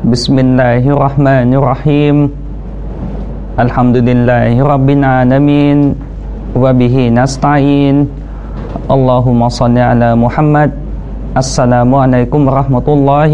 بسم الله الرحمن الرحيم الحمد لله رب العالمين وبه نستعين اللهم صل على محمد السلام عليكم ورحمة الله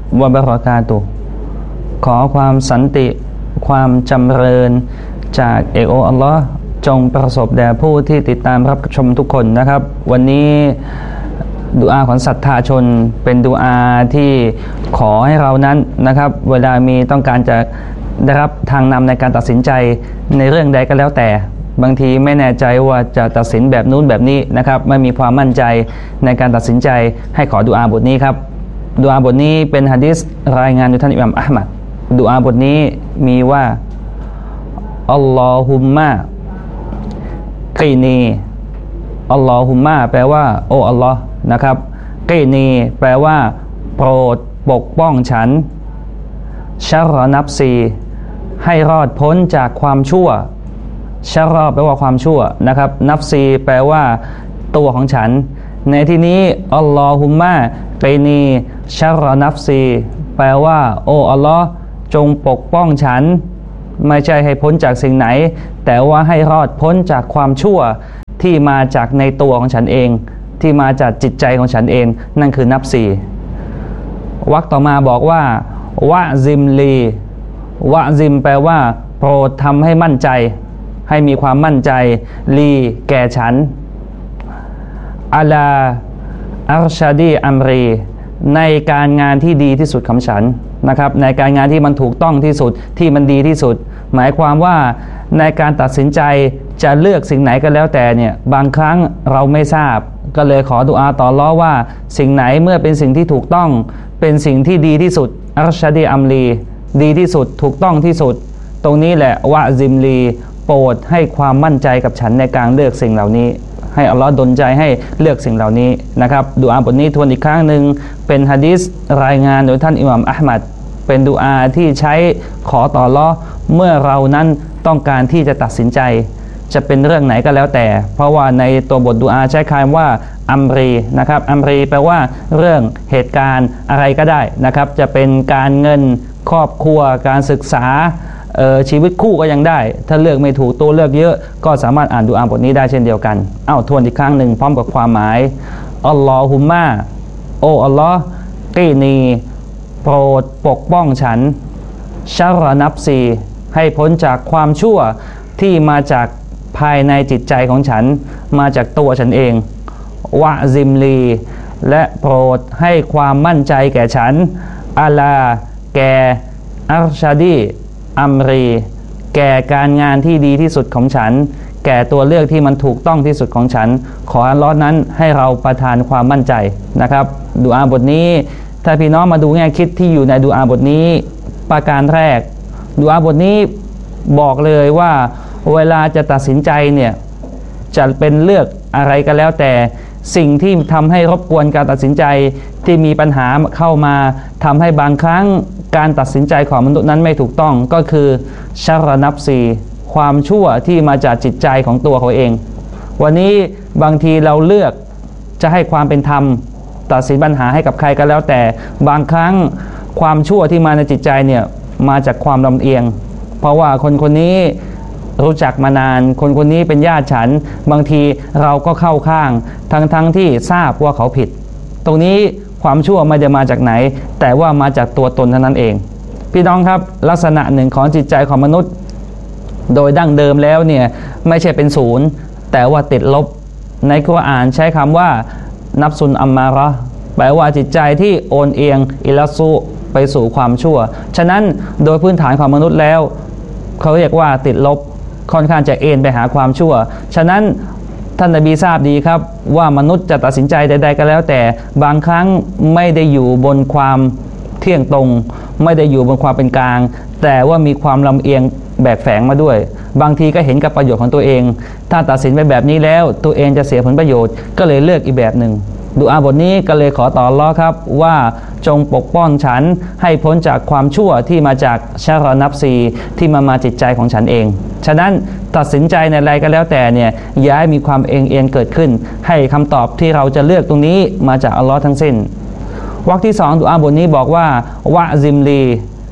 وبركاته ขอความสันติความจำเริญจากอัลลอฮ์จงประสบแด่ผู้ที่ติดตามรับชมทุกคนนะครับวันนี้ดุอาของศรัทธาชนเป็นดุอาที่ขอให้เรานั้นนะครับเวลามีต้องการจะได้รับทางนำในการตัดสินใจในเรื่องใดก็แล้วแต่บางทีไม่แน่ใจว่าจะตัดสินแบบนู้นแบบนี้นะครับไม่มีความมั่นใจในการตัดสินใจให้ขอดุอาบทนี้ครับดุอาบทนี้เป็นหะดีษรายงานโดยท่านอิหม่ามอะห์มัดดุอาบทนี้มีว่าอัลลอฮุมมะกีนีอัลลอฮุมมะแปลว่าโอ้อัลลอฮ์นะครับกีนีแปลว่าโปรดปกป้องฉันชะรอนับซีให้รอดพ้นจากความชั่วชะรอแปลว่าความชั่วนะครับนับซีแปลว่าตัวของฉันในที่นี้อัลลอฮุมมะกีนีชะรอนับซีแปลว่าโอ้อัลลอฮ์จงปกป้องฉันไม่ใช่ให้พ้นจากสิ่งไหนแต่ว่าให้รอดพ้นจากความชั่วที่มาจากในตัวของฉันเองที่มาจากจิตใจของฉันเองนั่นคือนับซีวรรคต่อมาบอกว่าวะซิมลีวะซิมแปลว่าโปรดทำให้มั่นใจให้มีความมั่นใจลีแก่ฉันอัลาอัรชาดีอัมรีในการงานที่ดีที่สุดของฉันนะครับในการงานที่มันถูกต้องที่สุดที่มันดีที่สุดหมายความว่าในการตัดสินใจจะเลือกสิ่งไหนก็แล้วแต่เนี่ยบางครั้งเราไม่ทราบก็เลยขอดุอาต่ออัลเลาะห์ว่าสิ่งไหนเมื่อเป็นสิ่งที่ถูกต้องเป็นสิ่งที่ดีที่สุดอัรชาดีอัมลีดีที่สุดถูกต้องที่สุดตรงนี้แหละวะซิมลีโปรดให้ความมั่นใจกับฉันในการเลือกสิ่งเหล่านี้ให้อัลลอฮ์ดลใจให้เลือกสิ่งเหล่านี้นะครับดุอาบทนี้ทวนอีกครั้งหนึ่งเป็นหะดีษรายงานโดยท่านอิหม่ามอะห์มัดเป็นดุอาที่ใช้ขอต่ออัลเลาะห์เมื่อเรานั้นต้องการที่จะตัดสินใจจะเป็นเรื่องไหนก็แล้วแต่เพราะว่าในตัวบทดุอาใช้คำว่าอัมรีนะครับอัมรีแปลว่าเรื่องเหตุการณ์อะไรก็ได้นะครับจะเป็นการเงินครอบครัวการศึกษาชีวิตคู่ก็ยังได้ถ้าเลือกไม่ถูกตัวเลือกเยอะก็สามารถอ่านดุอาบทนี้ได้เช่นเดียวกันทวนอีกครั้งหนึ่งพร้อมกับความหมายอัลลอฮุมมะโอ้อัลลอฮ์กีนีโปรดปกป้องฉันชะรอนับซีให้พ้นจากความชั่วที่มาจากภายในจิตใจของฉันมาจากตัวฉันเองวะซิมลีและโปรดให้ความมั่นใจแก่ฉันอาลาแก่อัรชาดีอัมรีแก่การงานที่ดีที่สุดของฉันแก่ตัวเลือกที่มันถูกต้องที่สุดของฉันขออัลเลาะห์นั้นให้เราประทานความมั่นใจนะครับดุอาบทนี้ถ้าพี่น้องมาดูแง่คิดที่อยู่ในดุอาบทนี้ประการแรกดุอาบทนี้บอกเลยว่าเวลาจะตัดสินใจเนี่ยจะเป็นเลือกอะไรก็แล้วแต่สิ่งที่ทำให้รบกวนการตัดสินใจที่มีปัญหาเข้ามาทำให้บางครั้งการตัดสินใจของมนุษย์นั้นไม่ถูกต้องก็คือชะรอนับซีความชั่วที่มาจากจิตใจของตัวเขาเองวันนี้บางทีเราเลือกจะให้ความเป็นธรรมตัดสินปัญหาให้กับใครก็แล้วแต่บางครั้งความชั่วที่มาในจิตใจเนี่ยมาจากความลำเอียงเพราะว่าคนคนนี้รู้จักมานานคนคนนี้เป็นญาติฉันบางทีเราก็เข้าข้างทั้งที่ทราบว่าเขาผิดตรงนี้ความชั่วไม่ได้มาจากไหนแต่ว่ามาจากตัวตนเท่านั้นเองพี่น้องครับลักษณะหนึ่งของจิตใจของมนุษย์โดยดั้งเดิมแล้วเนี่ยไม่ใช่เป็นศูนย์แต่ว่าติดลบในกุรอานใช้คำว่านับซุนอัมมาระห์แปลว่าจิตใจที่โอนเอียงอิลาซูไปสู่ความชั่วฉะนั้นโดยพื้นฐานของมนุษย์แล้วเขาเรียกว่าติดลบค่อนข้างจะเอ็นไปหาความชั่วฉะนั้นท่านนบีทราบดีครับว่ามนุษย์จะตัดสินใจใดๆก็แล้วแต่บางครั้งไม่ได้อยู่บนความเที่ยงตรงไม่ได้อยู่บนความเป็นกลางแต่ว่ามีความลำเอียงแบกแฝงมาด้วยบางทีก็เห็นกับประโยชน์ของตัวเองถ้าตัดสินไปแบบนี้แล้วตัวเองจะเสียผลประโยชน์ก็เลยเลือกอีกแบบหนึ่งดุอาบทนี้ก็เลยขอต่ออัลเลาะห์ครับว่าจงปกป้องฉันให้พ้นจากความชั่วที่มาจากชะรอนับซีที่มาจิตใจของฉันเองฉะนั้นตัดสินใจในอะไรก็แล้วแต่เนี่ยอย่าให้มีความเอียงเกิดขึ้นให้คำตอบที่เราจะเลือกตรงนี้มาจากอัลเลาะห์ทั้งสิ้นวรรคที่2ดุอาบทนี้บอกว่าวะซิมลี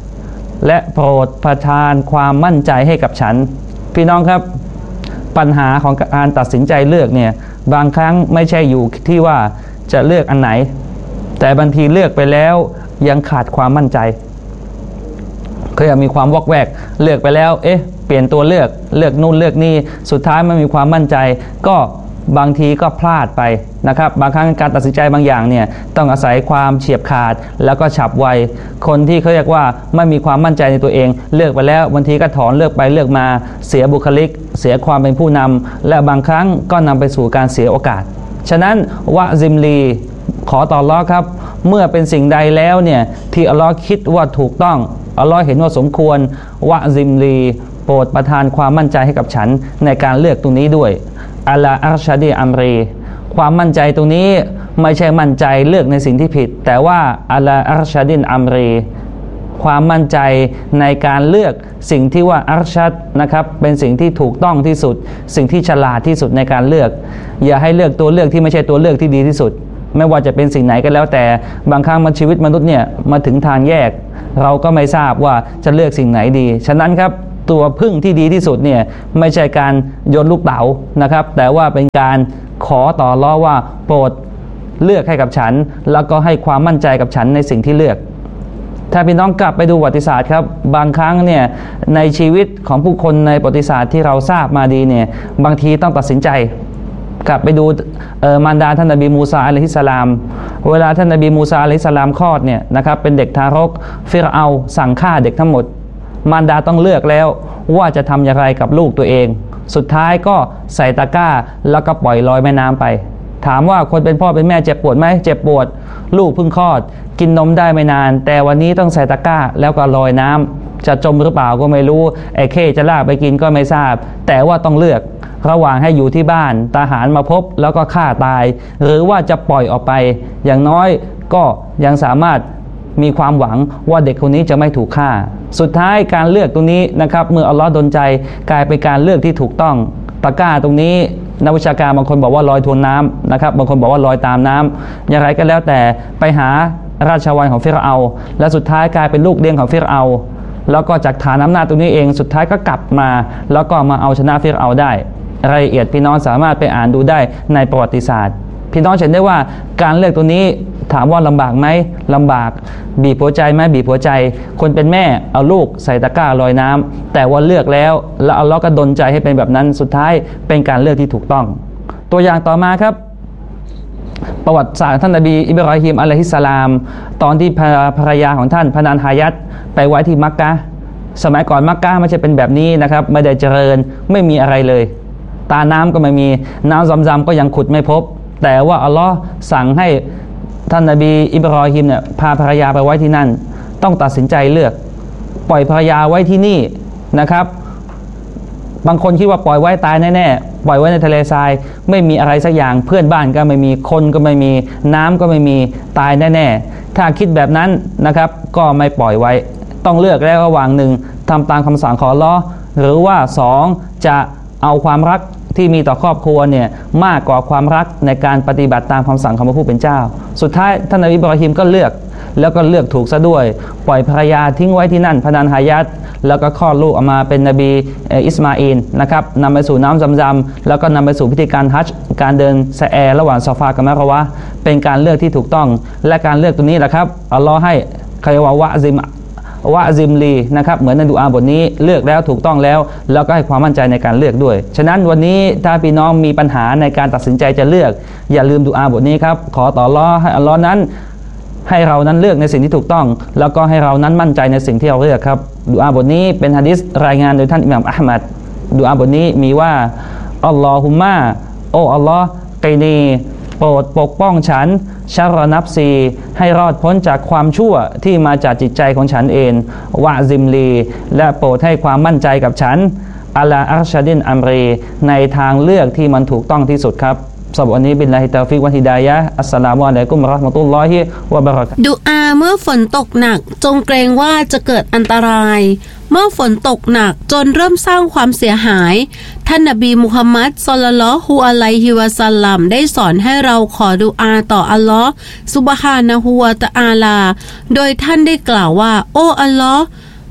และโปรดประทานความมั่นใจให้กับฉันพี่น้องครับปัญหาของการตัดสินใจเลือกเนี่ยบางครั้งไม่ใช่อยู่ที่ว่าจะเลือกอันไหนแต่บางทีเลือกไปแล้วยังขาดความมั่นใจเคยมีความวอกแวกเลือกไปแล้วเปลี่ยนตัวเลือกนู่นเลือกนี่สุดท้ายไม่มีความมั่นใจก็บางทีก็พลาดไปนะครับบางครั้งการตัดสินใจบางอย่างเนี่ยต้องอาศัยความเฉียบขาดแล้วก็ฉับไวคนที่เขาเรียกว่าไม่มีความมั่นใจในตัวเองเลือกไปแล้วบางทีก็ถอนเลือกไปเลือกมาเสียบุคลิกเสียความเป็นผู้นำและบางครั้งก็นำไปสู่การเสียโอกาสฉะนั้นวะซิมลีขอต่ออัลเลาะห์ครับเมื่อเป็นสิ่งใดแล้วเนี่ยที่อัลเลาะห์คิดว่าถูกต้องอัลเลาะห์เห็นว่าสมควรวะซิมลีโปรดประทานความมั่นใจให้กับฉันในการเลือกตรงนี้ด้วยอัลาอัรชาดีอัมรีความมั่นใจตรงนี้ไม่ใช่มั่นใจเลือกในสิ่งที่ผิดแต่ว่าอัลาอัรชาดินอัมรีความมั่นใจในการเลือกสิ่งที่ว่าอัรชัดนะครับเป็นสิ่งที่ถูกต้องที่สุดสิ่งที่ฉลาดที่สุดในการเลือกอย่าให้เลือกตัวเลือกที่ไม่ใช่ตัวเลือกที่ดีที่สุดไม่ว่าจะเป็นสิ่งไหนก็แล้วแต่บางครั้งชีวิตมนุษย์เนี่ยมาถึงทางแยกเราก็ไม่ทราบว่าจะเลือกสิ่งไหนดีฉะนั้นครับตัวพึ่งที่ดีที่สุดเนี่ยไม่ใช่การโยนลูกเต๋านะครับแต่ว่าเป็นการขอต่ออัลเลาะห์ว่าโปรดเลือกให้กับฉันแล้วก็ให้ความมั่นใจกับฉันในสิ่งที่เลือกถ้าพี่น้องกลับไปดูประวัติศาสตร์ครับบางครั้งเนี่ยในชีวิตของผู้คนในประวัติศาสตร์ที่เราทราบมาดีเนี่ยบางทีต้องตัดสินใจกลับไปดูมารดาท่านนบีมูซาอะลัยฮิสสลามเวลาท่านนบีมูซาอะลัยฮิสสลามคลอดเนี่ยนะครับเป็นเด็กทารกฟิรเอาสั่งฆ่าเด็กทั้งหมดมารดาต้องเลือกแล้วว่าจะทำอย่างไรกับลูกตัวเองสุดท้ายก็ใส่ตะกร้าแล้วก็ปล่อยลอยแม่น้ำไปถามว่าคนเป็นพ่อเป็นแม่เจ็บปวดไหมเจ็บปวดลูกเพิ่งคลอดกินนมได้ไม่นานแต่วันนี้ต้องใส่ตะกร้าแล้วก็ลอยน้ำจะจมหรือเปล่าก็ไม่รู้ไอ้เข้จะลากไปกินก็ไม่ทราบแต่ว่าต้องเลือกระหว่างให้อยู่ที่บ้านทหารมาพบแล้วก็ฆ่าตายหรือว่าจะปล่อยออกไปอย่างน้อยก็ยังสามารถมีความหวังว่าเด็กคนนี้จะไม่ถูกฆ่าสุดท้ายการเลือกตรงนี้นะครับเมื่ออัลเลาะห์ดลใจกลายเป็นการเลือกที่ถูกต้องตะกร้าตรงนี้นักวิชาการบางคนบอกว่าลอยทวนน้ำนะครับบางคนบอกว่าลอยตามน้ำอย่างไรก็แล้วแต่ไปหาราชวังของฟิรเอาและสุดท้ายกลายเป็นลูกเลี้ยงของฟิรเอาแล้วก็จากฐานอำนาจตรงนี้เองสุดท้ายก็กลับมาแล้วก็มาเอาชนะฟิรเอาได้รายละเอียดพี่น้องสามารถไปอ่านดูได้ในประวัติศาสตร์พี่น้องเห็นได้ว่าการเลือกตัวนี้ถามว่าลำบากไหมลำบากบีบหัวใจไหมบีบหัวใจคนเป็นแม่เอาลูกใส่ตะกร้าลอยน้ำแต่ว่าเลือกแล้วอัลเลาะห์ก็ดลใจให้เป็นแบบนั้นสุดท้ายเป็นการเลือกที่ถูกต้องตัวอย่างต่อมาครับประวัติศาสตร์ท่านนบีอิบรอฮีมอะลัยฮิสสลามตอนที่ภรรยาของท่านพนานฮายัตไปไว้ที่มักกะฮ์สมัยก่อนมักกะฮ์ไม่ใช่เป็นแบบนี้นะครับไม่ได้เจริญไม่มีอะไรเลยตาน้ำก็ไม่มีน้ำซำๆก็ยังขุดไม่พบแต่ว่าอัลเลาะห์สั่งให้ท่านนบีอิบรอฮีมเนี่ยพาภรรยาไปไว้ที่นั่นต้องตัดสินใจเลือกปล่อยภรรยาไว้ที่นี่นะครับบางคนคิดว่าปล่อยไว้ตายแน่ๆปล่อยไว้ในทะเลทรายไม่มีอะไรสักอย่างเพื่อนบ้านก็ไม่มีคนก็ไม่มีน้ำก็ไม่มีตายแน่ๆถ้าคิดแบบนั้นนะครับก็ไม่ปล่อยไว้ต้องเลือกแล้วระหว่างหนึ่งทำตามคำสั่งของอัลเลาะห์หรือว่าสองจะเอาความรักที่มีต่อครอบครัวเนี่ยมากกว่าความรักในการปฏิบัติตามคำสั่งของพระผู้เป็นเจ้าสุดท้ายท่านนบีอิบรอฮีมก็เลือกแล้วก็เลือกถูกซะด้วยปล่อยภรรยาทิ้งไว้ที่นั่นพนานฮายัตแล้วก็คลอดลูกออกมาเป็นนบีอิสมาอีลนะครับนำไปสู่น้ำซำๆแล้วก็นำไปสู่พิธีการฮัจญ์การเดินสะแอระหว่างซอฟากับมะเราะวะห์เป็นการเลือกที่ถูกต้องและการเลือกตัวนี้แหละครับอัลเลาะห์ให้ใครว่าวะซิมลีนะครับเหมือนในดุอาบทนี้เลือกแล้วถูกต้องแล้วก็ให้ความมั่นใจในการเลือกด้วยฉะนั้นวันนี้ถ้าพี่น้องมีปัญหาในการตัดสินใจจะเลือกอย่าลืมดุอาบทนี้ครับขอต่ออัลเลาะห์ให้อัลเลาะห์นั้นให้เรานั้นเลือกในสิ่งที่ถูกต้องแล้วก็ให้เรานั้นมั่นใจในสิ่งที่เราเลือกครับดุอาบทนี้เป็นหะดีษรายงานโดยท่านอิหม่ามอะห์มัดดุอาบทนี้มีว่าอัลลอฮุมมะโอ้อัลเลาะห์กินีโปรดปกป้องฉันชัรนับซีให้รอดพ้นจากความชั่วที่มาจากจิตใจของฉันเองวะซิมลีและโปรดให้ความมั่นใจกับฉันอัลาอัรชาดินอัมรีในทางเลือกที่มันถูกต้องที่สุดครับสำหรับวันนี้บิลลาฮิตาวฟิกวะฮิดายะห์อัสสลามุอะลัยกุมวะเราะห์มะตุลลอฮิวะบะเราะกาตุฮ์ดุอาเมื่อฝนตกหนักจงเกรงว่าจะเกิดอันตรายเมื่อฝนตกหนักจนเริ่มสร้างความเสียหายท่านนบีมุฮัมมัดศ็อลลัลลอฮุอะลัยฮิวะซัลลัมได้สอนให้เราขอดุอาต่ออัลเลาะห์ซุบฮานะฮูวะตะอาลาโดยท่านได้กล่าวว่าโอ้อัลเลาะห์โป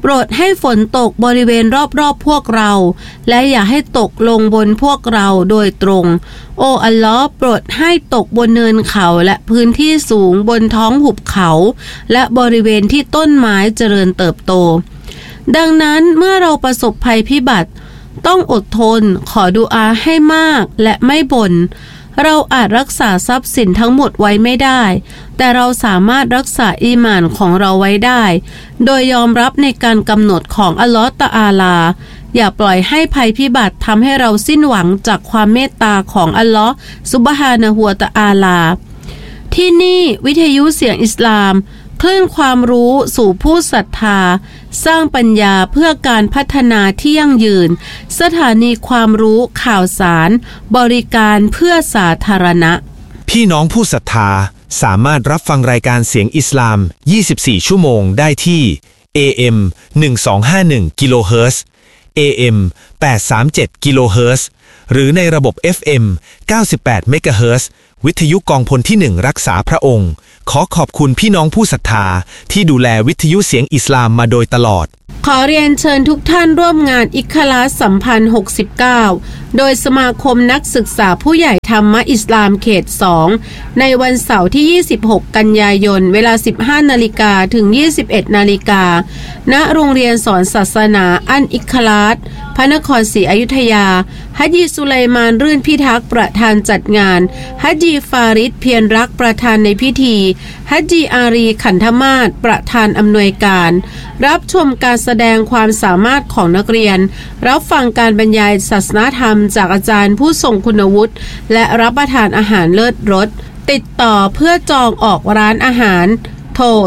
โปรดให้ฝนตกบริเวณรอบๆพวกเราและอย่าให้ตกลงบนพวกเราโดยตรงโอ้อัลลอฮ์โปรดให้ตกบนเนินเขาและพื้นที่สูงบนท้องหุบเขาและบริเวณที่ต้นไม้เจริญเติบโตดังนั้นเมื่อเราประสบภัยพิบัติต้องอดทนขอดุอาให้มากและไม่บ่นเราอาจรักษาทรัพย์สินทั้งหมดไว้ไม่ได้แต่เราสามารถรักษาอีหม่านของเราไว้ได้โดยยอมรับในการกำหนดของอัลลอฮฺตะอาลาอย่าปล่อยให้ภัยพิบัติทำให้เราสิ้นหวังจากความเมตตาของอัลลอฮฺซุบฮานะฮูวะตะอาลาที่นี่วิทยุเสียงอิสลามคลื่นความรู้สู่ผู้ศรัทธาสร้างปัญญาเพื่อการพัฒนาที่ยั่งยืนสถานีความรู้ข่าวสารบริการเพื่อสาธารณะพี่น้องผู้ศรัทธาสามารถรับฟังรายการเสียงอิสลาม24ชั่วโมงได้ที่ AM 1251กิโลเฮิรตซ์ AM 837กิโลเฮิรตซ์หรือในระบบ FM 98เมกะเฮิรตซ์วิทยุกองพลที่1รักษาพระองค์ขอขอบคุณพี่น้องผู้ศรัทธาที่ดูแลวิทยุเสียงอิสลามมาโดยตลอดขอเรียนเชิญทุกท่านร่วมงานอิคลาสสัมพันธ์69โดยสมาคมนักศึกษาผู้ใหญ่ธรรมะอิสลามเขต2ในวันเสาร์ที่26กันยายนเวลา 15 นาฬิกาถึง 21 นาฬิกาณโรงเรียนสอนศาสนาอันอิคลาสพระนครศรีอยุธยาฮัจญีสุไลมานรื่นพิทักษ์ประธานจัดงานฮัจญีฟาริดเพียรรักประธานในพิธีฮัจญีอารีขันธมาศประธานอำนวยการรับชมการแสดงความสามารถของนักเรียนรับฟังการบรรยายศาสนธรรมจากอาจารย์ผู้ทรงคุณวุฒิและรับประทานอาหารเลิศรสติดต่อเพื่อจองออกร้านอาหารโทร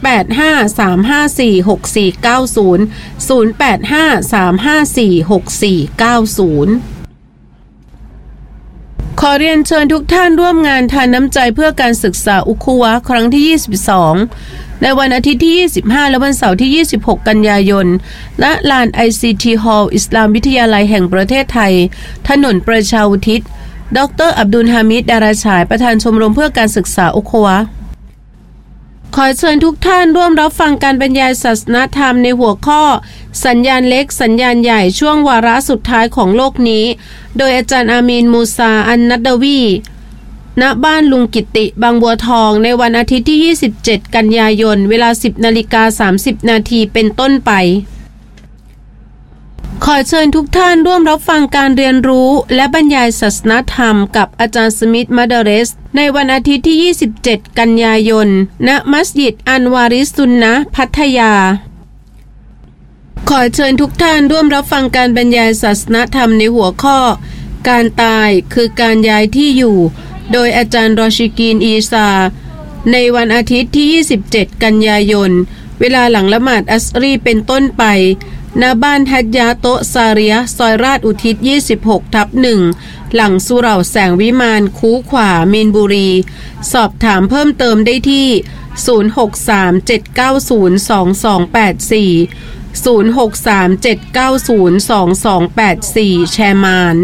0853546490 0853546490 ขอเรียนเชิญทุกท่านร่วมงานทานน้ำใจเพื่อการศึกษาอุคุวะครั้งที่22ในวันอาทิตย์ที่25และวันเสาร์ที่26กันยายนณลาน ICT Hall อิสลามวิทยาลัยแห่งประเทศไทยถนนประชาอุทิศดร.อับดุลฮามิด ดาราฉายประธานชมรมเพื่อการศึกษาอุคุวะขอเชิญทุกท่านร่วมรับฟังการบรรยายศาสนธรรมในหัวข้อสัญญาณเล็กสัญญาณใหญ่ช่วงวาระสุดท้ายของโลกนี้โดยอาจารย์อามีนมูซาอันนัดดาวีณบ้านลุงกิติบางบัวทองในวันอาทิตย์ที่27กันยายนเวลา 10:30 นาทีเป็นต้นไปขอเชิญทุกท่านร่วมรับฟังการเรียนรู้และบรรยายศาสนธรรมกับอาจารย์สมิธมัดเรสในวันอาทิตย์ที่27กันยายนณมัสยิดอันวาริสุนนะพัทยาขอเชิญทุกท่านร่วมรับฟังการบรรยายศาสนธรรมในหัวข้อการตายคือการย้ายที่อยู่โดยอาจารย์รอชิกีนอีซาในวันอาทิตย์ที่27กันยายนเวลาหลังละหมาดอัสรีเป็นต้นไปณบ้านฮัจญาโตซาเรียซอยราชอุทิศ 26/1 หลังสุเหร่าแสงวิมานคูขวามีนบุรีสอบถามเพิ่มเติมได้ที่ 0637902284 0637902284 แชร์มาน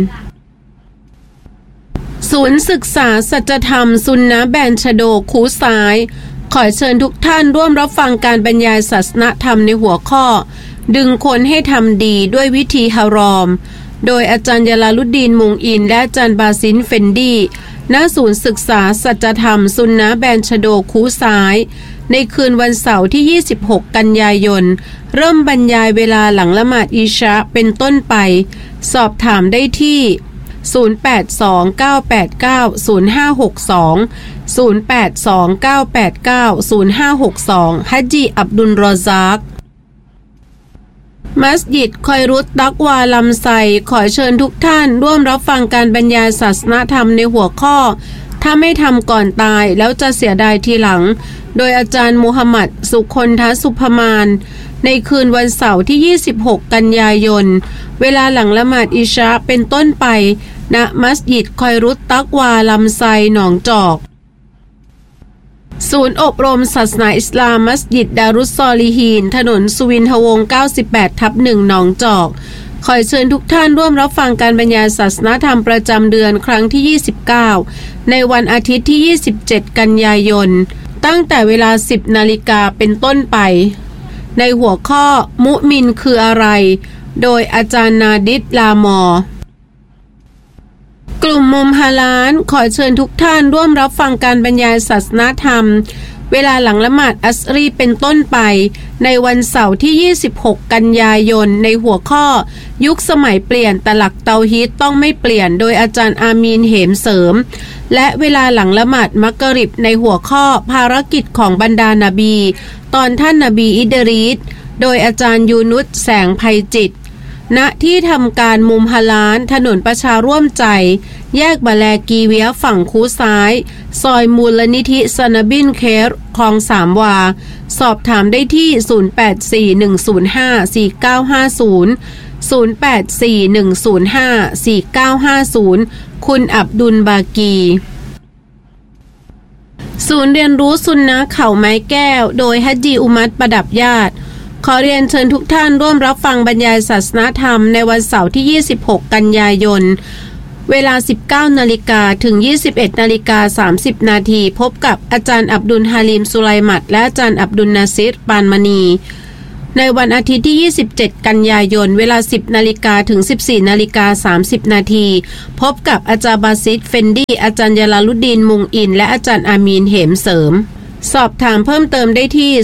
ศูนย์ศึกษาสัจธรรมซุนนะแบนชโดคูซ้ายขอเชิญทุกท่านร่วมรับฟังการบรรยายศาสนธรรมในหัวข้อดึงคนให้ทำดีด้วยวิธีฮารอมโดยอาจารย์ยาลาลุดดีนมุงอินและอาจารย์บาซินเฟนดีณศูนย์ศึกษาสัจธรรมซุนนะแบนชโดคูซ้ายในคืนวันเสาร์ที่26กันยายนเริ่มบรรยายเวลาหลังละหมาดอิชะห์เป็นต้นไปสอบถามได้ที่0829890562 0829890562 ฮัจญีอับดุลรอซากมัสยิดคอยรุตตักวาลำไซขอเชิญทุกท่านร่วมรับฟังการบรรยายศาสนธรรมในหัวข้อถ้าไม่ทำก่อนตายแล้วจะเสียดายทีหลังโดยอาจารย์มูฮัมหมัดสุคนทสุภมานในคืนวันเสาร์ที่26กันยายนเวลาหลังละหมาดอิชะห์เป็นต้นไปณมัสยิดคอยรุตตักวาลำไซหนองจอกศูนย์อบรมศาสนาอิสลามมัสยิดดารุสซอลิฮีนถนนสุวินทวงศ์ 98/1 หนองจอกขอเชิญทุกท่านร่วมรับฟังการบรรยายศาสนธรรมประจำเดือนครั้งที่29ในวันอาทิตย์ที่27กันยายนตั้งแต่เวลา 10 นาฬิกาเป็นต้นไปในหัวข้อมุมินคืออะไรโดยอาจารย์นาดิษลามอกลุ่มมุมฮาลาลขอเชิญทุกท่านร่วมรับฟังการบรรยายศาสนธรรมเวลาหลังละหมาดอัสรีเป็นต้นไปในวันเสาร์ที่26กันยายนในหัวข้อยุคสมัยเปลี่ยนแต่หลักเตาฮีดต้องไม่เปลี่ยนโดยอาจารย์อามีนเหมเสริมและเวลาหลังละหมาดมักริบในหัวข้อภารกิจของบรรดานบีตอนท่านนบีอิดรีสโดยอาจารย์ยูนุสแสงไพจิตรณที่ทำการมุมฮาลาลถนนประชาร่วมใจแยกบะแลกีเวียฝั่งคูซ้ายซอยมูลนิธิซานาบินเครคลองสามวาสอบถามได้ที่0841054950 คุณอับดุลบากีศูนย์เรียนรู้ซุนนะห์เขาไม้แก้วโดยฮัจญีอุมัตประดับญาติขอเรียนเชิญทุกท่านร่วมรับฟังบรรยายศาสนธรรมในวันเสาร์ที่26กันยายนเวลา 19 นาฬิกาถึง 21 นาฬิกา 30 นาทีพบกับอาจารย์อับดุลฮาลิมสุไลมัดและอาจารย์อับดุลนาซิรปานมณีในวันอาทิตย์ที่27กันยายนเวลา 10 นาฬิกาถึง 14 นาฬิกา 30 นาทีพบกับอาจารย์บาซิดเฟนดีอาจารย์ยาลาลุดดีนมุงอินและอาจารย์อามีนเหมเสริมสอบถามเพิ่มเติมได้ที่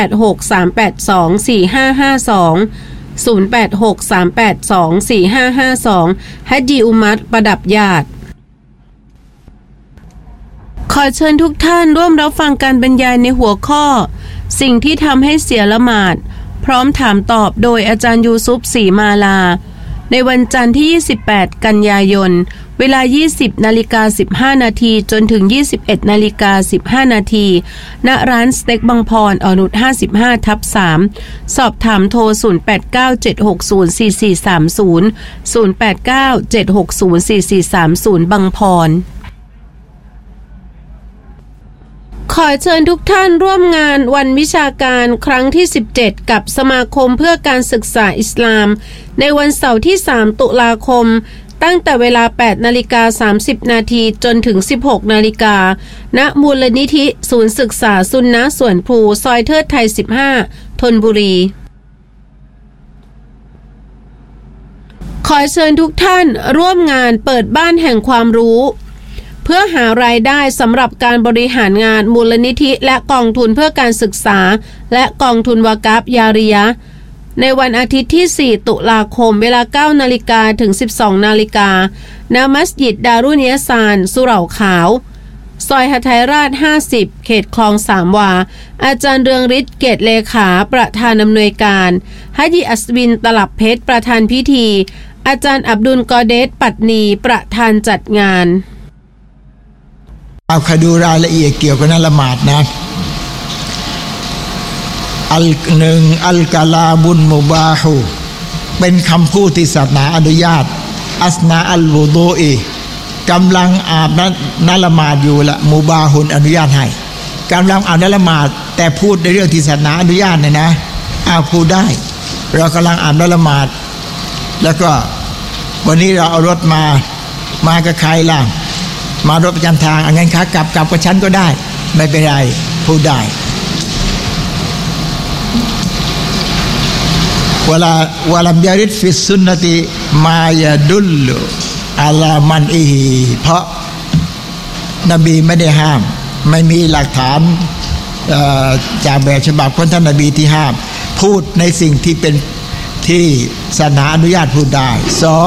0863824552 ฮัจญีอุมัตประดับญาติขอเชิญทุกท่านร่วมรับฟังการบรรยายในหัวข้อสิ่งที่ทำให้เสียละหมาดพร้อมถามตอบโดยอาจารย์ยูซุฟศรีมาลาในวันจันทร์ที่28กันยายนเวลา 20:15 นาทีจนถึง 21:15 นาทีณร้านสเต็กบางพรอนุช 55/3 สอบถามโทร 0897604430 0897604430 บางพรขอเชิญทุกท่านร่วมงานวันวิชาการครั้งที่17กับสมาคมเพื่อการศึกษาอิสลามในวันเสาร์ที่3ตุลาคมตั้งแต่เวลา 8:30 นาทีจนถึง 16 นาฬิกาณมูลนิธิศูนย์ศึกษาซุนนะห์สวนพลูซอยเทิดไทย15ธนบุรีขอเชิญทุกท่านร่วมงานเปิดบ้านแห่งความรู้เพื่อหารายได้สำหรับการบริหารงานมูลนิธิและกองทุนเพื่อการศึกษาและกองทุนวากาฟยาริยะห์ในวันอาทิตย์ที่4ตุลาคมเวลา 9 นาฬิกาถึง 12 นาฬิกาณมัสยิดดารุนิยซานสุเหร่าขาวซอยหทัยราช50เขตคลองสามวาอาจารย์เรืองฤทธิ์เกตเลขาประธานอำนวยการฮัจญีอัสวินตลับเพชรประธานพิธีอาจารย์อับดุลกอเดสปัตนีประธานจัดงานเอาคดูรายละเอียดเกี่ยวกับละหมาดนะอัลกะลาบุนมุบาฮูเป็นคำพูดที่ศาสนาอนุญาตอัสนาอัลวุดูอีกำลังอาบน้ำละหมาดอยู่ละมุบาฮุนอนุญาตให้กำลังอาบน้ำละหมาดแต่พูดในเรื่องที่ศาสนาอนุญาตเนี่ยนะพูดได้เรากำลังอาบน้ำละหมาดแล้วก็วันนี้เราเอารถมากับใครล่ะมารถประจำทางงั้นขากลับกับฉันก็ได้ไม่เป็นไรพูดได้วะลัมยาริดฟิสซุนนะติมายะดุลลุอะลามันอิฮิเพราะนบีไม่ได้ห้ามไม่มีหลักฐานจากแบบฉบับของท่านนบีที่ห้ามพูดในสิ่งที่เป็นที่ศาสนาอนุญาตพูดได้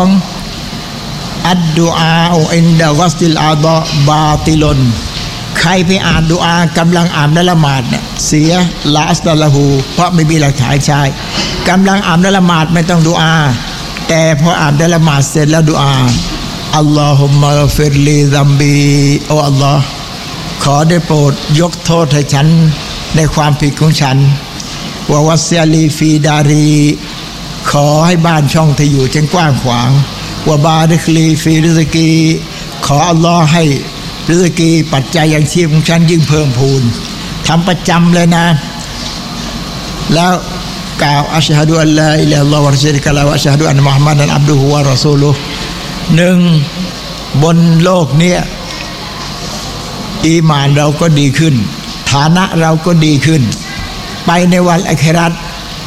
2อัดดุอาอินดะกัสติลอาดะบาติลนใครไปอ่านดุอากำลังอ่านละหมาดเนี่ยเสียลาอัสตะละหูเพราะไม่มีหลักฐานใช้กำลังอ่านละหมาดไม่ต้องดุอาแต่พออ่านละหมาดเสร็จแล้วดุอาอัลลอฮุมมะฟิรลีซัมบีโอ้อัลลอฮ์ขอได้โปรดยกโทษให้ฉันในความผิดของฉันวะวัสซิลีฟีดารีขอให้บ้านช่องที่อยู่จงกว้างขวางวะบาริกลีฟีริซกีขออัลลอฮ์ให้ริซกีปัจจัยยังชีพของฉันยิ่งเพิ่มพูนทำประจำเลยนะแล้วกล่าวอัชฮะดุอัลลอฮ์อิลลัลลอฮ์วะรอซูลุฮ์วะอัชฮะดุอันนะมุฮัมมัดันอับดุฮุวะรอซูลุฮ์1บนโลกนี้อีหม่านเราก็ดีขึ้นฐานะเราก็ดีขึ้นไปในวันอาคิเราะห์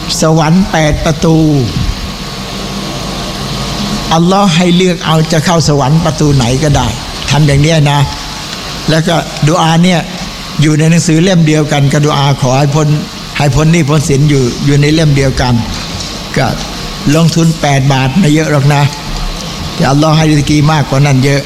สวรรค์8ประตูอัลลอฮ์ให้เลือกเอาจะเข้าสวรรค์ประตูไหนก็ได้ทำอย่างนี้นะแล้วก็ดุอาเนี่ยอยู่ในหนังสือเล่มเดียวกันกับดุอาขอให้พ้นหนี้พ้นสินอยู่ในเล่มเดียวกันก็ลงทุน8 บาทไม่เยอะหรอกนะแต่อัลลอฮ์ให้ริสกีมากกว่านั้นเยอะ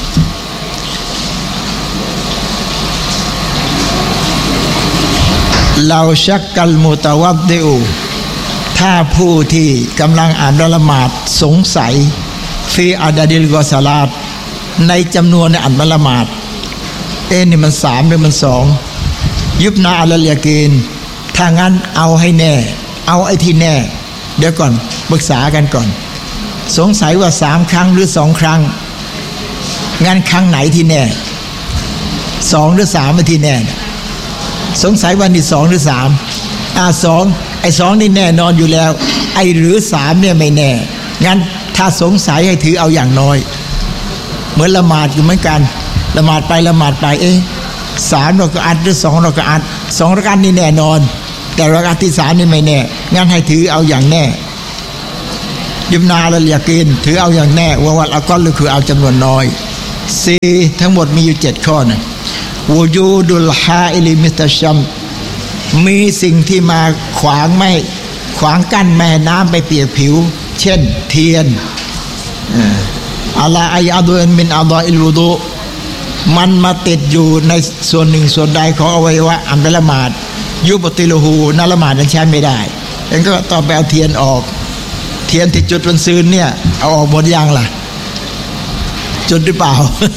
เราชักกัลมุตะวัดดิอูถ้าผู้ที่กำลังอ่านละหมาดสงสัยฟีอาดาดิลกอซาลาตในจำนวนในอ่านละหมาดนี่มัน3หรือมัน2ยุบนาอัลยากีนถ้างั้นเอาให้แน่เอาไอ้ที่แน่เดี๋ยวก่อนปรึกษากันก่อนสงสัยว่า3 ครั้งหรือ2 ครั้งงั้นครั้งไหนที่แน่2หรือ3ไอ้ที่แน่สงสัยว่านี่2หรือ32ไอ้2นี่แน่นอนอยู่แล้วไอ้หรือ3เนี่ยไม่แน่งั้นถ้าสงสัยให้ถือเอาอย่างน้อยเหมือนละหมาดอยู่เหมือนกันละหมาดไปละหมาดไป3เราก็อัดหรือ2เราก็อัด2รากาตนี่แน่นอนแต่รากาตที่3นี่ไม่แน่งั้นให้ถือเอาอย่างแน่ยุบนาละยากีนถือเอาอย่างแน่ว่าวัดอัลกอลคือเอาจำนวนน้อย4ทั้งหมดมีอยู่7ข้อนะวูจูดุลฮาอิลิมิตชัมมีสิ่งที่มาขวางกั้นไม่ให้น้ำไปเปียกผิวเช่นเทียนอะลาอัยอาดุนมินอัลลออิลวุดุมันมาติดอยู่ในส่วนหนึ่งส่วนใดของอวัยวะอันเป็นละหมาดยุบติลหูนละหมาดนั้นใช้ไม่ได้เองก็ต่อไปเอาเทียนออกเทียนที่จุดบนซืนเนี่ยเอาออกหมดยังล่ะจุดหรือเปล่า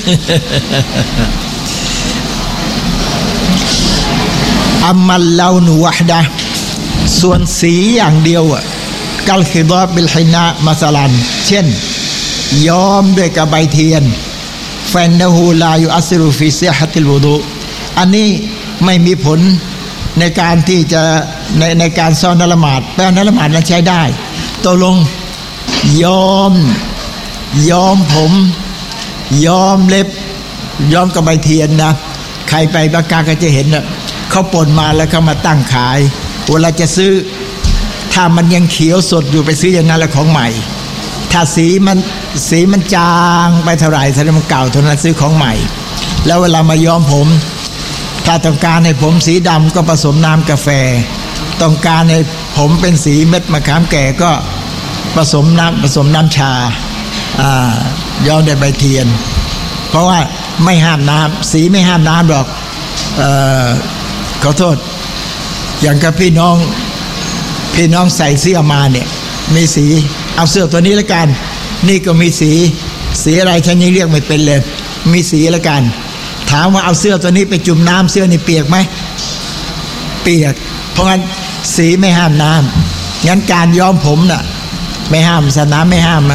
อัมมัลลาวนุวะฮดะส่วนสีอย่างเดียวกัลคิดอบิลฮินะมัสลันเช่นย้อมด้วยกระใบเทียนฟันนะฮูลายุอัสรุฟิซิฮะติลวุดุอันนี้ไม่มีผลในการที่จะในการซ้อนละหมาดแปลละหมาดนั้นใช้ได้ตกลงย้อมผมย้อมเล็บย้อมกระใบเทียนนะใครไปบักกาก็จะเห็นนะเขาป่นมาแล้วเขามาตั้งขายเวลาจะซื้อถ้ามันยังเขียวสดอยู่ไปซื้ออย่างนั้นละของใหม่ถ้าสีมันจางไปเท่าไหร่แสดงมันเก่าเท่านั้นซื้อของใหม่แล้วเวลามาย้อมผมถ้าต้องการให้ผมสีดำก็ผสมน้ำกาแฟต้องการให้ผมเป็นสีเม็ดมะขามแก่ก็ผสมน้ำชาย้อมด้วยใบเทียนเพราะว่าไม่ห้ามน้ำสีไม่ห้ามน้ำหรอกขอโทษอย่างกับพี่น้องใส่เสื้อมาเนี่ยมีสีเอาเสื้อตัวนี้ละกันนี่ก็มีสีอะไรฉันยังเรียกไม่เป็นเลยมีสีละกันถามว่าเอาเสื้อตัวนี้ไปจุ่มน้ำเสื้อนี่เปียกไหมเปียกเพราะงั้นสีไม่ห้ามน้ำงั้นการย้อมผมน่ะไม่ห้ามศาสนาไม่ห้าม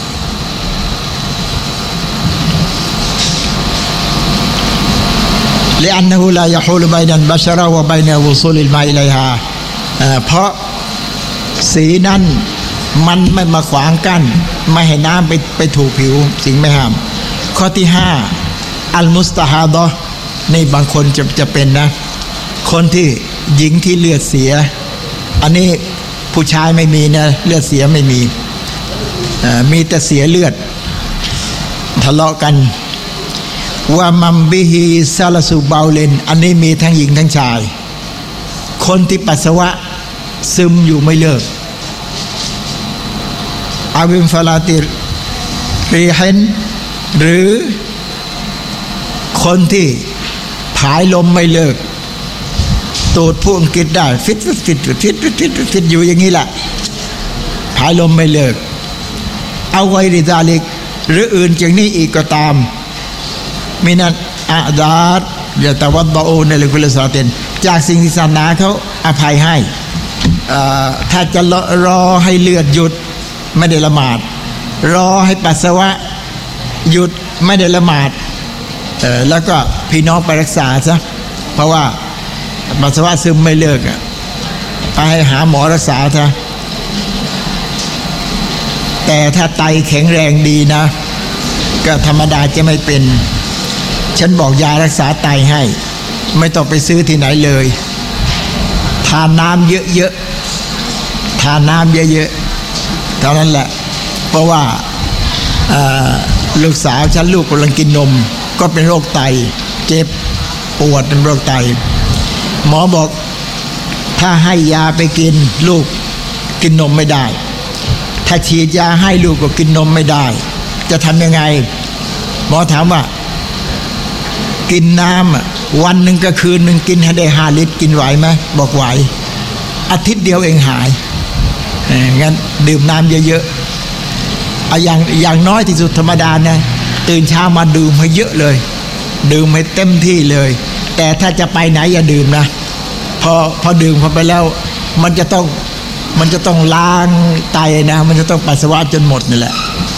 لأنه لا يحول بين البشرة وبين وصول الماء إليها เพราะสีนั้นมันไม่มาขวางกั้นไม่ให้น้ำไปถูกผิวสิ่งไม่ห้ามข้อที่5อัลมุสตาฮาดะนี่บางคนจะเป็นนะคนที่หญิงที่เลือดเสียอันนี้ผู้ชายไม่มีนะเลือดเสียไม่มีมีแต่เสียเลือดทะเลาะกันว่ามัมบิฮีซาลาสูบาเลนอันนี้มีทั้งหญิงทั้งชายคนที่ปัสสาวะซึมอยู่ไม่เลิกอาวิมฟาลาติรีเฮนหรือคนที่ผายลมไม่เลิกตูดผู้อังกฤษได้ฟิตอยู่อย่างนี้แหละผายลมไม่เลิกเอาไว้ริซาลิกหรืออื่นจากนี้อีกก็ตามมินันอาดาร์ยะตะวัดบะอูในกุลสาเตนจากสิ่งที่ศาสนาเขาอภัยให้ถ้าจะรอให้เลือดหยุดไม่ได้ละหมาดรอให้ปัสสาวะหยุดไม่ได้ละหมาดแล้วก็พี่น้องไปรักษาซะเพราะว่าปัสสาวะซึมไม่เลิกไปหาหมอรักษาซะแต่ถ้าไตแข็งแรงดีนะก็ธรรมดาจะไม่เป็นฉันบอกยารักษาไตให้ไม่ต้องไปซื้อที่ไหนเลยทานน้ำเยอะๆทานน้ำเยอะๆเท่านั้นแหละเพราะว่าลูกสาวฉันลูกกำลังกินนมก็เป็นโรคไตเจ็บปวดเป็นโรคไตหมอบอกถ้าให้ยาไปกินลูกกินนมไม่ได้ถ้าฉีดยาให้ลูกก็กินนมไม่ได้จะทำยังไงหมอถามว่ากินน้ำวันหนึ่งกับคืนหนึ่งกินให้ได้5 ลิตรกินไหวไหมบอกไหวอาทิตย์เดียวเองหายงั้นดื่มน้ำเยอะๆอย่างน้อยที่สุดธรรมดานะตื่นเช้ามาดื่มให้เยอะเลยดื่มให้เต็มที่เลยแต่ถ้าจะไปไหนอย่าดื่มนะพอดื่มเข้าไปแล้วมันจะต้องล้างไตนะมันจะต้องปัสสาวะจนหมดนี่แหละ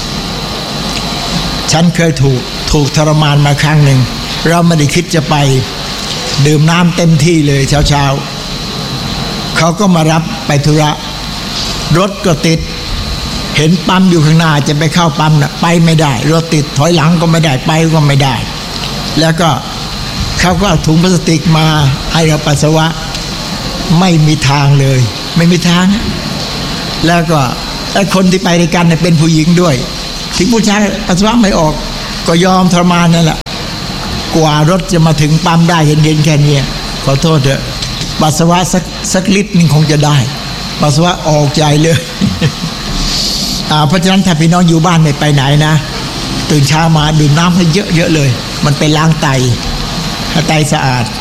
ฉันเคยถูกทรมานมาครั้งหนึ่งเราไม่ได้คิดจะไปดื่มน้ำเต็มที่เลยเช้าเขาก็มารับไปธุระรถก็ติดเห็นปั๊มอยู่ข้างหน้าจะไปเข้าปั๊มน่ะไปไม่ได้รถติดถอยหลังก็ไม่ได้ไปก็ไม่ได้แล้วก็เขาก็เอาถุงพลาสติกมาให้เราปัสสาวะไม่มีทางเลยไม่มีทางแล้วก็ไอ้คนที่ไปด้วยกันเป็นผู้หญิงด้วยถึงผู้ชายปัสสาวะไม่ออกก็ยอมทรมานนั่นแหละกว่ารถจะมาถึงปั๊มได้เห็นแค่นี้ขอโทษเถอะปัสสาวะสักลิตรนึงคงจะได้ปัสสาวะออกใจเลยเพราะฉะนั้นถ้าพี่น้องอยู่บ้านไม่ไปไหนนะตื่นเช้ามาดื่มน้ำให้เยอะๆเลยมันไปล้างไตให้ไตสะอาด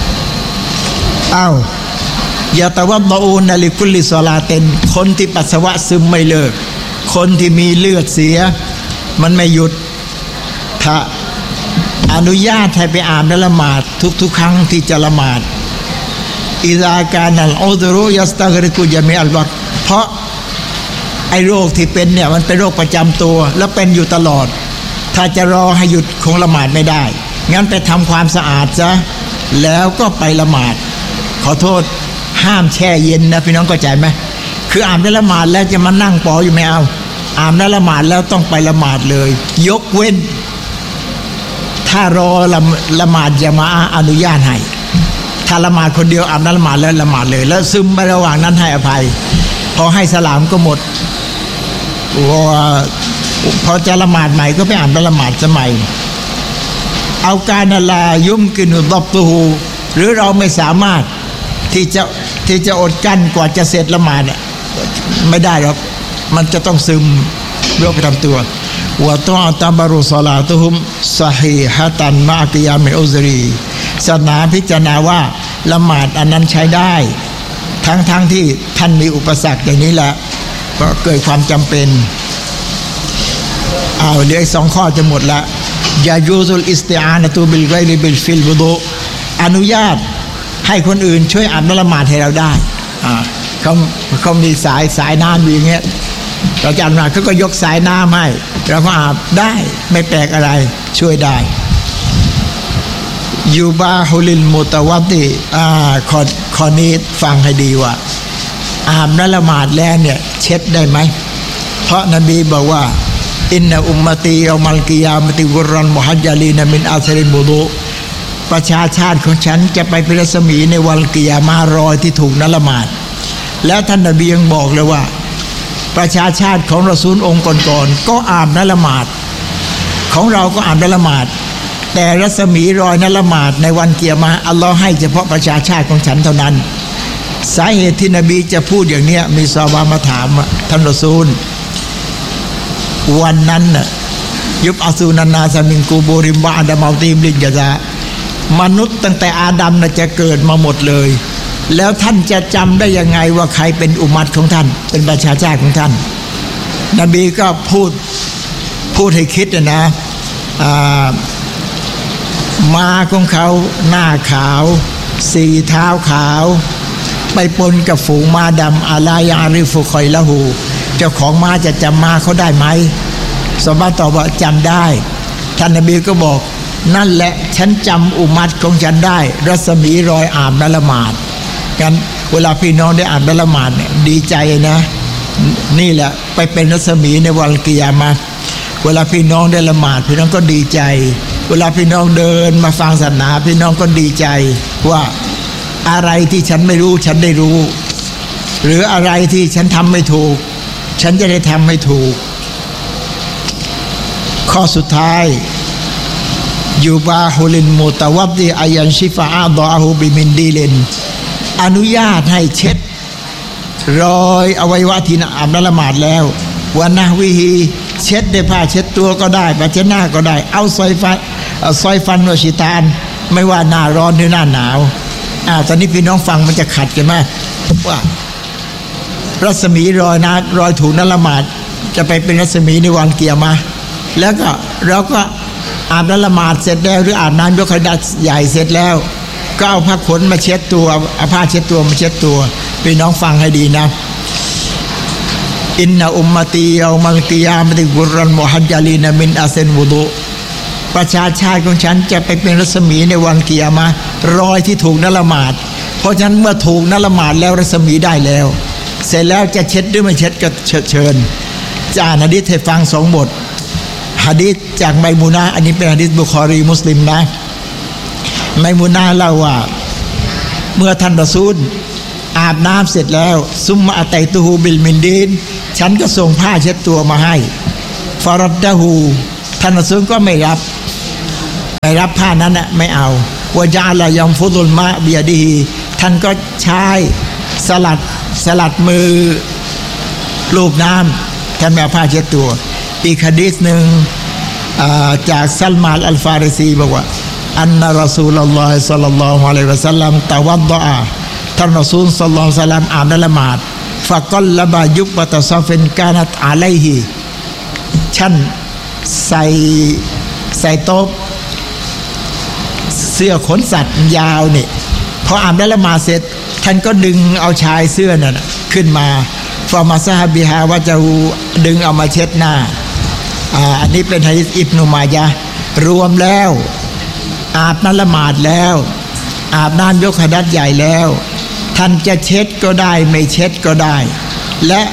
อย่าแต่ว่าบาอูนาลิกุลิซอลาเตนคนที่ปัสสาวะซึมไม่เลิกคนที่มีเลือดเสียมันไม่หยุดถ้าอนุญาตให้ไปอาบน้ำละหมาดทุกครั้งที่จะละหมาดอิซาการนัลอุดรุยัสตักริกุยามิอัลวักเพราะไอ้โรคที่เป็นเนี่ยมันเป็นโรคประจำตัวแล้วเป็นอยู่ตลอดถ้าจะรอให้หยุดคงละหมาดไม่ได้งั้นไปทำความสะอาดซะแล้วก็ไปละหมาดขอโทษห้ามแช่เย็นนะพี่น้องเข้าใจไหมคืออาบน้ำละหมาดแล้วจะมานั่งปออยู่ไม่เอาอาบน้ำละหมาดแล้วต้องไปละหมาดเลยยกเว้นถ้ารอละหมาดจะมาอนุญาตให้ถ้าละหมาดคนเดียวอาบน้ำละหมาดแล้วละหมาดเลยแล้วซึมไประหว่างนั้นให้อภัยพอให้สลามก็หมดพอจะละหมาดใหม่ก็ไปอาบน้ำละหมาดสมัยเอาการนาลายุ่มกินอุดบตูหรือเราไม่สามารถที่จะอดกั้นกว่าจะเสร็จละหมาดไม่ได้หรอกมันจะต้องซึมโรคประจำตัวว่าต้องตามบารุศลาตุฮุมซะฮีฮะตันมากิยามิอุซรีศาสนาพิจารณาว่าละหมาดอันนั้นใช้ได้ทั้งที่ท่านมีอุปสรรคอย่างนี้แหละก็เกิดความจำเป็นเหลืออีก2 ข้อจะหมดละยายูซุลอิสติอานะตูบิลไกริบิลฟิลวุดุอนุญาตให้คนอื่นช่วยอาบน้ำละหมาดให้เราได้เขามีสายน้ำอย่างเงี้ยเราจะอาบน้ำเขาก็ยกสายน้ำให้เราก็อาบได้ไม่แปลกอะไรช่วยได้ยูบาฮุลิลมุตะวัติข้อนี้ฟังให้ดีว่าอาบน้ำละหมาดแล้วเนี่ยเช็ดได้ไหมเพราะนบีบอกว่าอินนะอุมมตียอมัลกิยามติกุรรันมุฮัจญาลีนะมินอาซริลบุดุประชาชาติของฉันจะไปเป็นรัศมีในวันกิยามารอยที่ถูกน้ำละหมาดแล้วท่านนบียังบอกเลยว่าประชาชาติของรอซูลองค์ก่อนๆก็อาบน้ำละหมาดของเราก็อาบน้ำละหมาดแต่รัศมีรอยน้ำละหมาดในวันกิยามะอัลลอฮ์ให้เฉพาะประชาชาติของฉันเท่านั้นสาเหตุที่นบีจะพูดอย่างนี้มีซอฮาบะห์มาถามท่านรอซูลวันนั้นน่ะยุบอาซูนันนาซามินกูบูริมบะอัดามาวตีมลินยะซามนุษย์ตั้งแต่อาดัมน่ะจะเกิดมาหมดเลยแล้วท่านจะจำได้ยังไงว่าใครเป็นอุมัตของท่านเป็นประชาชาติของท่านนบีก็พูดให้คิดนะม้าของเขาหน้าขาว4 เท้าขาวไปปนกับฝูงม้าดำอาลายาริฟุคอยละหูเจ้าของม้าจะจำม้าเขาได้ไหมซอฮาบะห์ตอบว่าจำได้ท่านนบีก็บอกนั่นแหละฉันจำอุมัตของฉันได้รัศมีรอยอาบน้ำละหมาดกันเวลาพี่น้องได้อาบน้ำละหมาดเนี่ยดีใจนะนี่แหละไปเป็นรัศมีในวันกิยามะห์เวลาพี่น้องได้ละหมาดพี่น้องก็ดีใจเวลาพี่น้องเดินมาฟังศาสนาพี่น้องก็ดีใจว่าอะไรที่ฉันไม่รู้ฉันได้รู้หรืออะไรที่ฉันทำไม่ถูกฉันจะได้ทำให้ถูกข้อสุดท้ายยูบาฮุลินมุตะวับดีอายันชิฟาอาดอฮูบิมินดีเลนอนุญาตให้เช็ดรอยอวัยวะที่อาบน้ำละหมาดแล้ววันนะวิฮีเช็ดด้วยผ้าเช็ดตัวก็ได้ผ้าเช็ดหน้าก็ได้เอาซอยฟันวชิตานไม่ว่าหน้าร้อนหรือหน้าหนาวตอนนี้พี่น้องฟังมันจะขัดกันไหมว่ารัศมีรอยถูกน้ำละหมาดจะไปเป็นรัศมีในวันเกียรมาแล้วก็เราก็อาบน้ำละหมาดเสร็จแล้วหรืออาบน้ำยกขดัดใหญ่เสร็จแล้วก็เอาผ้าขนมาเช็ดตัวเอาผ้าเช็ดตัวมาเช็ดตัวพี่น้องฟังให้ดีนะอินนะอุมมตีเอามังติยามติกุรันมุฮัจญาลีนมินอาเซนวุดุประชาชาติของฉันจะไปเป็นรัศมีในวันกิยามะห์รอยที่ถูกน้ำละหมาดเพราะฉะนั้นเมื่อถูกน้ำละหมาดแล้วรัศมีได้แล้วเสร็จแล้วจะเช็ดหรือไม่เช็ดก็เชิญจะอ่านหะดีษให้ฟัง2 บทหะดีษจากไมมูนาอันนี้เป็นหะดีษบุคอรีมุสลิมนะไมมูนาเล่าว่าเมื่อท่านรอซูลอาบน้ำเสร็จแล้วซุมมาอัตัยตูฮูบิลมินดีนฉันก็ส่งผ้าเช็ดตัวมาให้ฟารัดดะฮูท่านรอซูลก็ไม่รับผ้านั้นน่ะไม่เอาวะญะละยัมฟุดุลมะบิยะดีฮีท่านก็ใช้สลัดมือลูบน้ำท่านไม่เอาผ้าเช็ดตัวอีกหะดีษหนึ่งจากซัลมานอัลฟาริซีบอกว่าอันนะรอซูลุลลอฮิศ็อลลัลลอฮุอะลัยฮิวะซัลลัมตะวัดดะท่านรอซูลศ็อลลัลลอฮุอะลัยฮิวะซัลลัมอาบน้ำละหมาดฟะกัลละบะยุบบะตะซอฟินกานัตอะลัยฮิฉันใส่โต๊ะเสื้อขนสัตว์ยาวนี่พออาบน้ำละหมาดเสร็จท่านก็ดึงเอาชายเสื้อนั่นขึ้นมาฟอมาซะฮะบิฮาว่าจะดึงเอามาเช็ดหน้าอันนี้เป็นหะดีษอิบนุมายะห์รวมแล้วอาบน้ำละหมาดแล้วอาบน้ำยกขดัดใหญ่แล้วท่านจะเช็ดก็ได้ไม่เช็ดก็ได้และ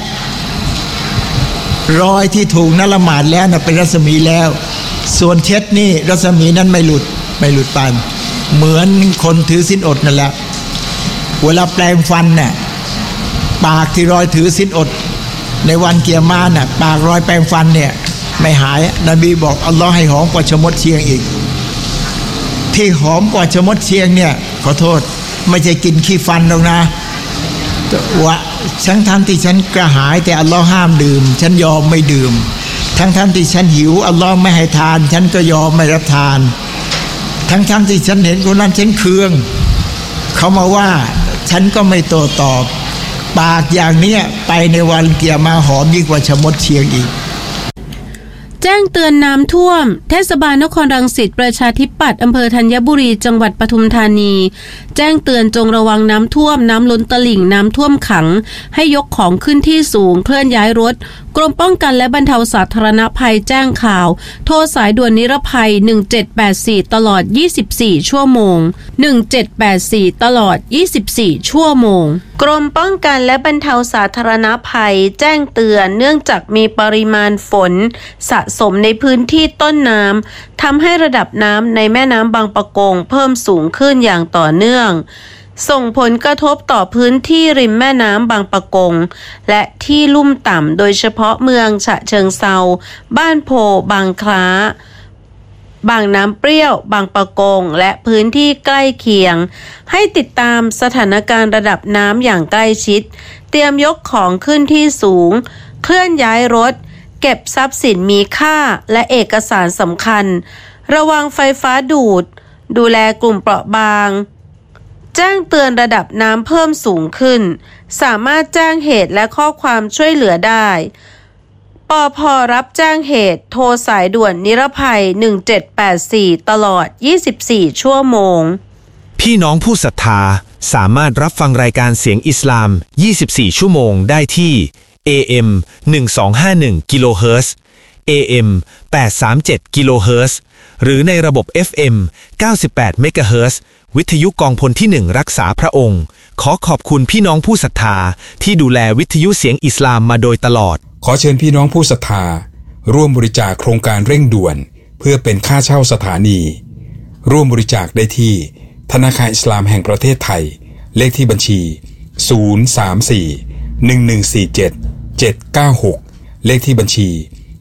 รอยที่ถูกน้ำละหมาดแล้วเป็นรัศมีแล้วส่วนเช็ดนี่รัศมีนั้นไม่หลุดไปเหมือนคนถือศีลอดนั่นแหละเวลาแปรงฟันน่ะปากที่รอยถือศีลอดในวันเกียรมาน่ะปากรอยแปรงฟันเนี่ยไม่หายนบีบอกอัลลอฮ์ให้หอมกว่าชมดเชียงอีกที่หอมกว่าชมดเชียงเนี่ยขอโทษไม่ใช่กินขี้ฟันหรอกนะว่าทั้งที่ฉันกระหายแต่อัลลอฮ์ห้ามดื่มฉันยอมไม่ดื่มทั้งที่ฉันหิวอัลลอฮ์ไม่ให้ทานฉันก็ยอมไม่รับทานทั้งที่ฉันเห็นคนนั้นฉันเคืองเขามาว่าฉันก็ไม่โต้ตอบปากอย่างเนี้ยไปในวันเกียรมาหอมยิ่งกว่าชมดเชียงอีกแจ้งเตือนน้ำท่วมเทศบาลนครรังสิตประชาธิปัตย์อำเภอธัญบุรีจังหวัดปทุมธานีแจ้งเตือนจงระวังน้ำท่วมน้ำล้นตลิ่งน้ำท่วมขังให้ยกของขึ้นที่สูงเคลื่อนย้ายรถกรมป้องกันและบรรเทาสาธารณภัยแจ้งข่าวโทรสายด่วนนิรภัย1784ตลอด24ชั่วโมง1784ตลอด24ชั่วโมงกรมป้องกันและบรรเทาสาธารณภัยแจ้งเตือนเนื่องจากมีปริมาณฝนสะสมในพื้นที่ต้นน้ำทำให้ระดับน้ำในแม่น้ำบางปะกงเพิ่มสูงขึ้นอย่างต่อเนื่องส่งผลกระทบต่อพื้นที่ริมแม่น้ำบางปะกงและที่ลุ่มต่ำโดยเฉพาะเมืองฉะเชิงเทราบ้านโพบางคล้าบางน้ำเปรี้ยวบางปะกงและพื้นที่ใกล้เคียงให้ติดตามสถานการณ์ระดับน้ำอย่างใกล้ชิดเตรียมยกของขึ้นที่สูงเคลื่อนย้ายรถเก็บทรัพย์สินมีค่าและเอกสารสำคัญระวังไฟฟ้าดูแลกลุ่มเปราะบางแจ้งเตือนระดับน้ำเพิ่มสูงขึ้นสามารถแจ้งเหตุและข้อความช่วยเหลือได้ปภ.รับแจ้งเหตุโทรสายด่วนนิรภัย1784ตลอด24ชั่วโมงพี่น้องผู้ศรัทธาสามารถรับฟังรายการเสียงอิสลาม24ชั่วโมงได้ที่ AM 1251กิโลเฮิรตซ์ AM 837กิโลเฮิรตซ์หรือในระบบ FM 98เมกะเฮิรตซ์วิทยุกองพลที่1รักษาพระองค์ขอขอบคุณพี่น้องผู้ศรัทธาที่ดูแลวิทยุเสียงอิสลามมาโดยตลอดขอเชิญพี่น้องผู้ศรัทธาร่วมบริจาคโครงการเร่งด่วนเพื่อเป็นค่าเช่าสถานีร่วมบริจาคได้ที่ธนาคารอิสลามแห่งประเทศไทยเลขที่บัญชี034 1147 เลขที่บัญชี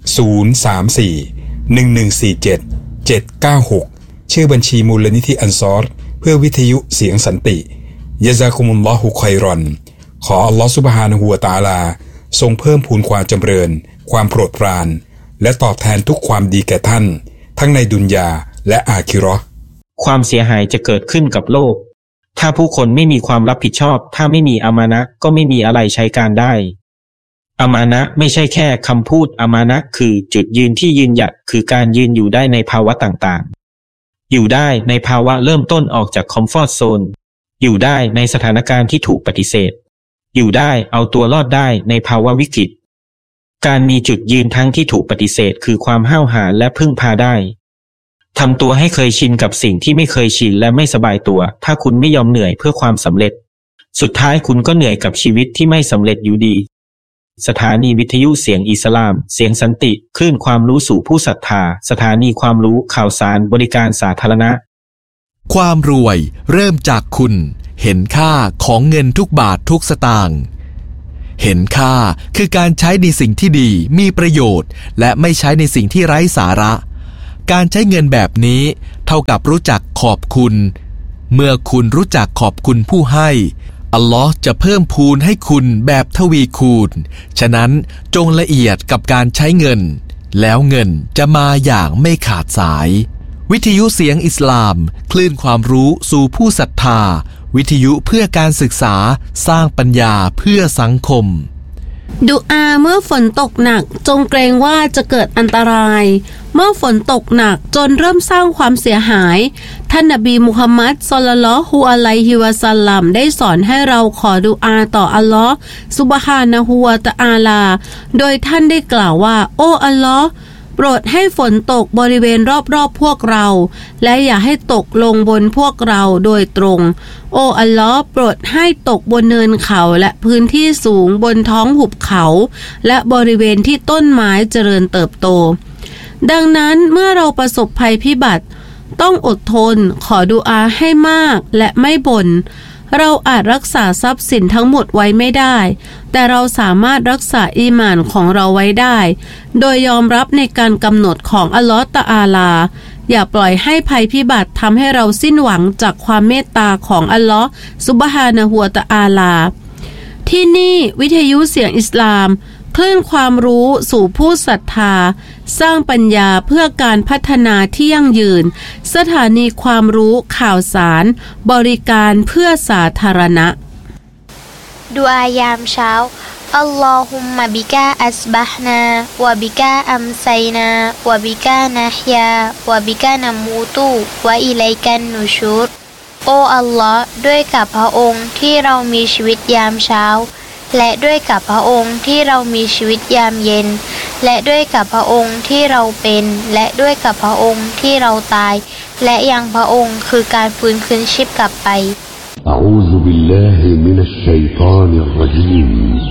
034-1147-796ชื่อบัญชีมูลนิธิอันซอรเพื่อวิทยุเสียงสันติยะซากุมุลลอฮุค็อยรอนขออัลลอฮฺซุบฮานะฮูวะตะอาลาทรงเพิ่มพูนความจำเริญความโปรดปรานและตอบแทนทุกความดีแก่ท่านทั้งในดุนยาและอาคิเราะห์ความเสียหายจะเกิดขึ้นกับโลกถ้าผู้คนไม่มีความรับผิดชอบถ้าไม่มีอามานะห์ก็ไม่มีอะไรใช้การได้อามานะห์ไม่ใช่แค่คำพูดอามานะห์คือจุดยืนที่ยืนหยัดคือการยืนอยู่ได้ในภาวะต่างๆอยู่ได้ในภาวะเริ่มต้นออกจากคอมฟอร์ตโซนอยู่ได้ในสถานการณ์ที่ถูกปฏิเสธอยู่ได้เอาตัวรอดได้ในภาวะวิกฤตการมีจุดยืนทั้งที่ถูกปฏิเสธคือความห้าวหาญและพึ่งพาได้ทำตัวให้เคยชินกับสิ่งที่ไม่เคยชินและไม่สบายตัวถ้าคุณไม่ยอมเหนื่อยเพื่อความสำเร็จสุดท้ายคุณก็เหนื่อยกับชีวิตที่ไม่สำเร็จอยู่ดีสถานีวิทยุเสียงอิสลามเสียงสันติคลื่นความรู้สู่ผู้ศรัทธาสถานีความรู้ข่าวสารบริการสาธารณะความรวยเริ่มจากคุณเห็นค่าของเงินทุกบาททุกสตางค์เห็นค่าคือการใช้ในสิ่งที่ดีมีประโยชน์และไม่ใช้ในสิ่งที่ไร้สาระการใช้เงินแบบนี้เท่ากับรู้จักขอบคุณเมื่อคุณรู้จักขอบคุณผู้ให้อัลลอฮ์จะเพิ่มพูนให้คุณแบบทวีคูณฉะนั้นจงละเอียดกับการใช้เงินแล้วเงินจะมาอย่างไม่ขาดสายวิทยุเสียงอิสลามคลื่นความรู้สู่ผู้ศรัทธาวิทยุเพื่อการศึกษาสร้างปัญญาเพื่อสังคมดุอาเมื่อฝนตกหนักจงเกรงว่าจะเกิดอันตรายเมื่อฝนตกหนักจนเริ่มสร้างความเสียหายท่านนบีมุฮัมมัดศ็อลลัลลอฮุอะลัยฮิวะซัลลัมได้สอนให้เราขอดุอาต่ออัลลอฮ์ซุบฮานะฮูวะตะอาลาโดยท่านได้กล่าวว่าโอ้อัลลอฮ์โปรดให้ฝนตกบริเวณรอบๆพวกเราและอย่าให้ตกลงบนพวกเราโดยตรงโอ้อัลลอฮ์โปรดให้ตกบนเนินเขาและพื้นที่สูงบนท้องหุบเขาและบริเวณที่ต้นไม้เจริญเติบโตดังนั้นเมื่อเราประสบภัยพิบัติต้องอดทนขอดุอาให้มากและไม่บ่นเราอาจรักษาทรัพย์สินทั้งหมดไว้ไม่ได้แต่เราสามารถรักษาอีหม่านของเราไว้ได้โดยยอมรับในการกำหนดของอัลลอฮฺตะอาลาอย่าปล่อยให้ภัยพิบัติทำให้เราสิ้นหวังจากความเมตตาของอัลลอฮฺซุบฮานะฮูวะตะอาลาที่นี่วิทยุเสียงอิสลามคลื่นความรู้สู่ผู้ศรัทธาสร้างปัญญาเพื่อการพัฒนาที่ยั่งยืนสถานีความรู้ข่าวสารบริการเพื่อสาธารณะดุอายามเช้าอัลลอฮุมมะบิกาอัสบะฮ์นาวะบิกาอัมไซนาวะบิกานะฮยาวะบิกานะมูตุวะอิลัยกันนุชูรโออัลลอฮ์ด้วยกับพระองค์ที่เรามีชีวิตยามเช้าและด้วยกับพระองค์ที่เรามีชีวิตยามเย็นและด้วยกับพระองค์ที่เราเป็นและด้วยกับพระองค์ที่เราตายและยังพระองค์คือการฟื้นคืนชีพกลับไป